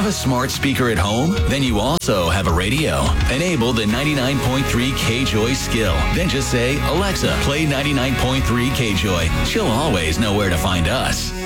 a smart speaker at home? Then you also have a radio. Enable the 99.3 K-Joy skill. Then just say, Alexa, play 99.3 K-Joy. She'll always know where to find us.